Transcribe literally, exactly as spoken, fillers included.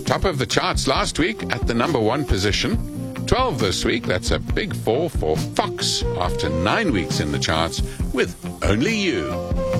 Top of the charts last week at the number one position. twelve this week, that's a big fall for Fox after nine weeks in the charts with Only You.